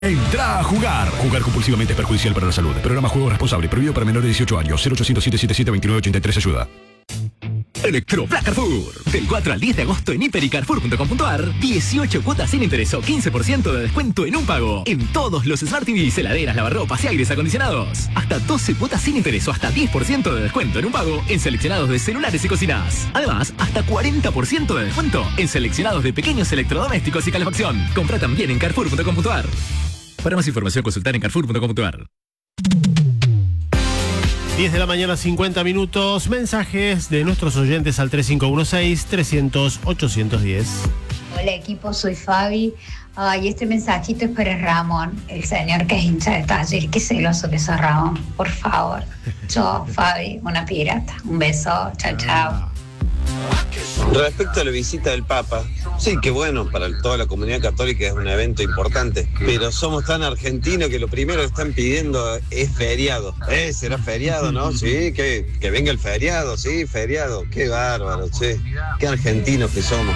Entrá a jugar. Jugar compulsivamente es perjudicial para la salud. Programa Juego Responsable. Prohibido para menores de 18 años. 0800-777-2983. Ayuda. Electroplac Carrefour. Del 4 al 10 de agosto en hiper.y.carrefour.com.ar. 18 cuotas sin interés o 15% de descuento en un pago. En todos los Smart TVs, heladeras, lavarropas y aires acondicionados. Hasta 12 cuotas sin interés o hasta 10% de descuento en un pago en seleccionados de celulares y cocinas. Además, hasta 40% de descuento en seleccionados de pequeños electrodomésticos y calefacción. Compra también en carrefour.com.ar. Para más información, consultar en carrefour.com.ar. 10 de la mañana, 50 minutos. Mensajes de nuestros oyentes al 3516-300-810. Hola equipo, soy Fabi. Y este mensajito es para Ramón, el señor que es hincha de Taller. Qué celoso que sos, Ramón. Por favor. Yo, Fabi, una pirata. Un beso. Chao, chao. Respecto a la visita del Papa, sí, que bueno, para toda la comunidad católica es un evento importante, pero somos tan argentinos que lo primero que están pidiendo es feriado. ¿Será feriado, no? Sí, que venga el feriado, sí, feriado. Qué bárbaro, che. Qué argentinos que somos.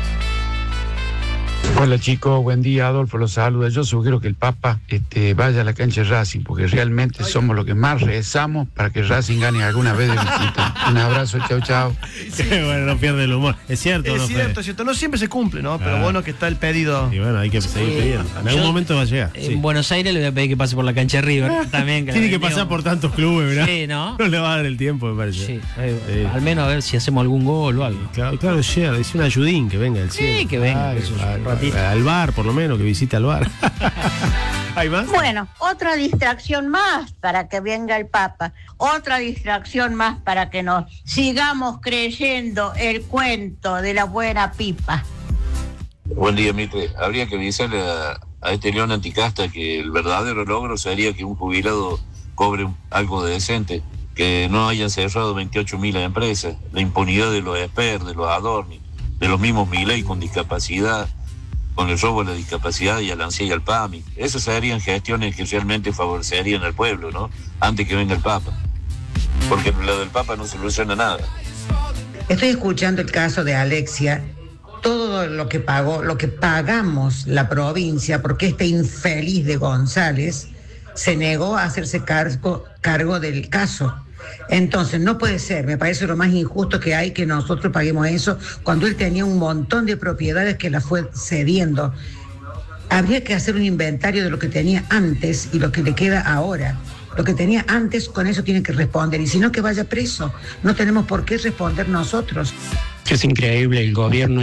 Hola chicos, buen día, Adolfo los saluda. Yo sugiero que el Papa vaya a la cancha de Racing, porque realmente somos los que más rezamos para que Racing gane alguna vez de visita. Un abrazo, chao, chao. Sí. Bueno, no pierde el humor. Es cierto, es cierto. No siempre se cumple, ¿no? Pero bueno que está el pedido. Y bueno, hay que seguir pidiendo. En algún momento va a llegar. En Buenos Aires le voy a pedir que pase por la cancha de River también. Tiene que pasar por tantos clubes, ¿verdad? Sí, ¿no? No le va a dar el tiempo, me parece. Sí. Al menos a ver si hacemos algún gol o algo. Claro, llega, dice un ayudín que venga el cielo. Sí, que venga. Al bar, por lo menos, que visite al bar. ¿Hay más? Bueno, otra distracción más para que venga el Papa. Otra distracción más para que nos sigamos creyendo el cuento de la buena pipa. Buen día, Mitre. Habría que avisarle a este león anticasta que el verdadero logro sería que un jubilado cobre algo de decente, que no hayan cerrado 28.000 empresas, la impunidad de los expertos, de los Adorni, de los mismos Milei con discapacidad, con el robo a la discapacidad y al ANSI y al PAMI. Esas serían gestiones que realmente favorecerían al pueblo, ¿no? Antes que venga el Papa. Porque lo del Papa no soluciona nada. Estoy escuchando el caso de Alexia. Todo lo que pagamos la provincia, porque este infeliz de González se negó a hacerse cargo del caso. Entonces no puede ser, me parece lo más injusto que hay que nosotros paguemos eso cuando él tenía un montón de propiedades que la fue cediendo. Habría que hacer un inventario de lo que tenía antes y lo que le queda ahora. Lo que tenía antes, con eso tiene que responder, y si no, que vaya preso. No tenemos por qué responder nosotros. Es increíble, el gobierno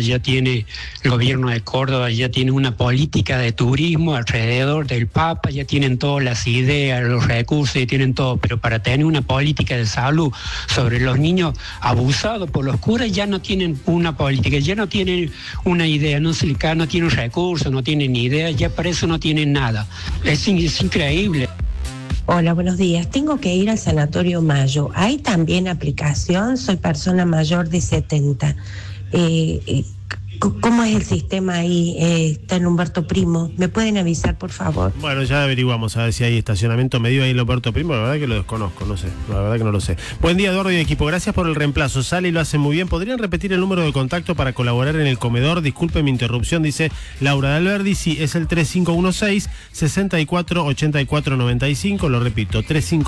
de Córdoba ya tiene una política de turismo alrededor del Papa, ya tienen todas las ideas, los recursos, ya tienen todo, pero para tener una política de salud sobre los niños abusados por los curas ya no tienen una política, ya no tienen una idea, no tienen recursos, no tienen idea, ya para eso no tienen nada. Es increíble. Hola, buenos días. Tengo que ir al Sanatorio Mayo. ¿Hay también aplicación? Soy persona mayor de 70. ¿Cómo es el sistema ahí? Está en Humberto Primo. ¿Me pueden avisar, por favor? Bueno, ya averiguamos a ver si hay estacionamiento medio ahí en Humberto Primo. La verdad que lo desconozco, no sé. La verdad que no lo sé. Buen día, Eduardo y equipo. Gracias por el reemplazo. Sale y lo hace muy bien. ¿Podrían repetir el número de contacto para colaborar en el comedor? Disculpe mi interrupción, dice Laura de Alberdi. Sí, es el 3516-648495. Lo repito,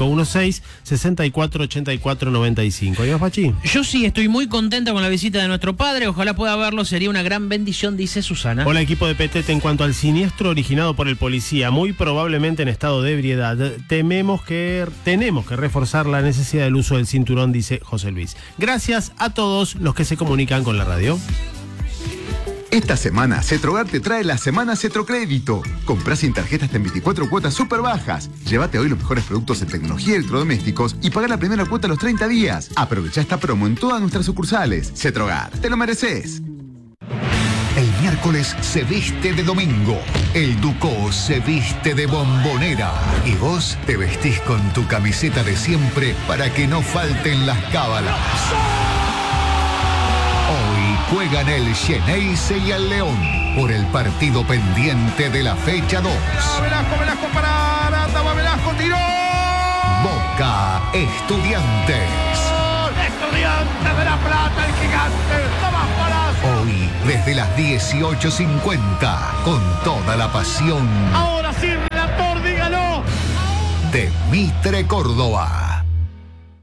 3516-648495. ¿Y vas, Pachi? Yo sí, estoy muy contenta con la visita de nuestro padre. Ojalá pueda verlo. Sería una gran bendición, dice Susana. Hola, equipo de Petete. En cuanto al siniestro originado por el policía, muy probablemente en estado de ebriedad, tenemos que reforzar la necesidad del uso del cinturón, dice José Luis. Gracias a todos los que se comunican con la radio. Esta semana, Cetrogar te trae la Semana Cetrocrédito. Comprá sin tarjeta hasta en 24 cuotas súper bajas. Llévate hoy los mejores productos en tecnología y electrodomésticos y paga la primera cuota a los 30 días. Aprovecha esta promo en todas nuestras sucursales. Cetrogar, te lo mereces. El miércoles se viste de domingo, el Ducó se viste de bombonera y vos te vestís con tu camiseta de siempre para que no falten las cábalas. Hoy juegan el Xeneize y el León por el partido pendiente de la fecha 2. Velasco para Aranda, Velasco tiró. Boca Estudiantes. Estudiantes de La Plata, el gigante. Hoy, desde las 18:50, con toda la pasión. Ahora decir, relator, dígalo. de Mitre Córdoba.